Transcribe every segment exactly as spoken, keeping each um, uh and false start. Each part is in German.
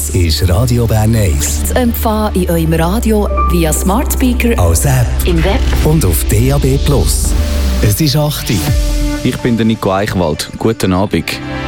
ist Radio Bern eins. Zu empfangen in eurem Radio via Smart Speaker, als App im Web und auf D A B Plus. Es ist acht Uhr. Ich bin der Nico Eichwald. Guten Abend.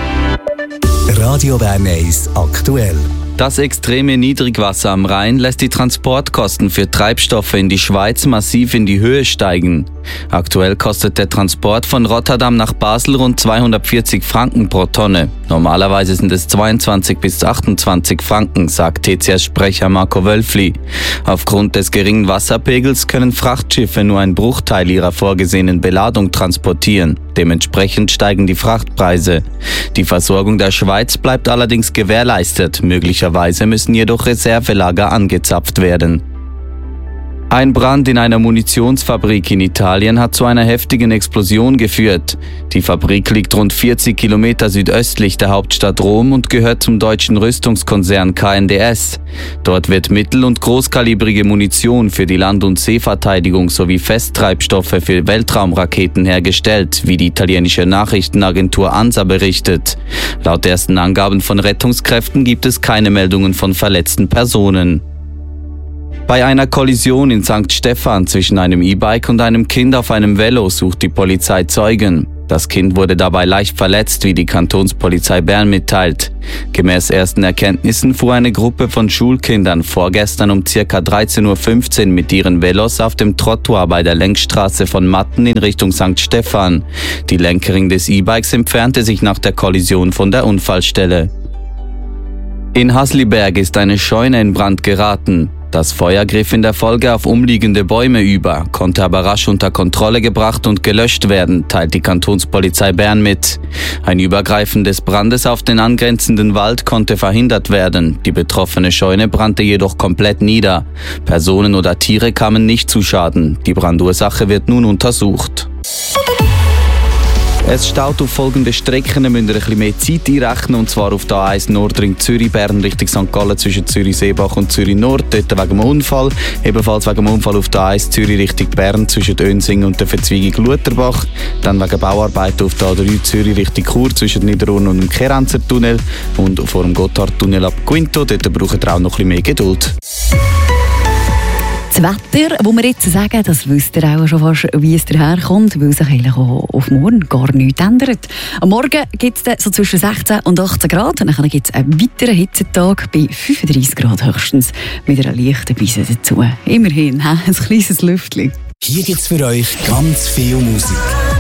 Radio Bern eins aktuell. Das extreme Niedrigwasser am Rhein lässt die Transportkosten für Treibstoffe in die Schweiz massiv in die Höhe steigen. Aktuell kostet der Transport von Rotterdam nach Basel rund zweihundertvierzig Franken pro Tonne. Normalerweise sind es zweiundzwanzig bis achtundzwanzig Franken, sagt T C S-Sprecher Marco Wölfli. Aufgrund des geringen Wasserpegels können Frachtschiffe nur einen Bruchteil ihrer vorgesehenen Beladung transportieren. Dementsprechend steigen die Frachtpreise. Die Versorgung der Schweiz bleibt allerdings gewährleistet. Möglicherweise müssen jedoch Reservelager angezapft werden. Ein Brand in einer Munitionsfabrik in Italien hat zu einer heftigen Explosion geführt. Die Fabrik liegt rund vierzig Kilometer südöstlich der Hauptstadt Rom und gehört zum deutschen Rüstungskonzern K N D S. Dort wird mittel- und großkalibrige Munition für die Land- und Seeverteidigung sowie Festtreibstoffe für Weltraumraketen hergestellt, wie die italienische Nachrichtenagentur ANSA berichtet. Laut ersten Angaben von Rettungskräften gibt es keine Meldungen von verletzten Personen. Bei einer Kollision in Sankt Stephan zwischen einem E-Bike und einem Kind auf einem Velo sucht die Polizei Zeugen. Das Kind wurde dabei leicht verletzt, wie die Kantonspolizei Bern mitteilt. Gemäß ersten Erkenntnissen fuhr eine Gruppe von Schulkindern vorgestern um ca. dreizehn Uhr fünfzehn mit ihren Velos auf dem Trottoir bei der Längsstraße von Matten in Richtung Sankt Stephan. Die Lenkerin des E-Bikes entfernte sich nach der Kollision von der Unfallstelle. In Hasliberg ist eine Scheune in Brand geraten. Das Feuer griff in der Folge auf umliegende Bäume über, konnte aber rasch unter Kontrolle gebracht und gelöscht werden, teilt die Kantonspolizei Bern mit. Ein Übergreifen des Brandes auf den angrenzenden Wald konnte verhindert werden. Die betroffene Scheune brannte jedoch komplett nieder. Personen oder Tiere kamen nicht zu Schaden. Die Brandursache wird nun untersucht. Es staut auf folgende Strecken, wir müssen ein bisschen mehr Zeit einrechnen, und zwar auf der A eins Nordring Zürich, Bern Richtung Sankt Gallen zwischen Zürich-Seebach und Zürich-Nord, dort wegen dem Unfall. Ebenfalls wegen dem Unfall auf der A eins Zürich Richtung Bern zwischen Önsingen und der Verzweigung Lutherbach. Dann wegen Bauarbeiten auf der A drei Zürich Richtung Chur zwischen Niederurn und dem Keranzer Tunnel und vor dem Gotthardtunnel ab Quinto, dort braucht ihr auch noch ein bisschen mehr Geduld. Das Wetter, wo wir jetzt sagen, das wisst ihr auch schon fast, wie es daherkommt, weil sich eigentlich auch auf morgen gar nichts ändert. Am Morgen gibt es so zwischen sechzehn und achtzehn Grad und dann gibt es einen weiteren Hitzetag bei fünfunddreissig Grad höchstens mit einer leichten Brise dazu. Immerhin, he? Ein kleines Lüftchen. Hier gibt's für euch ganz viel Musik.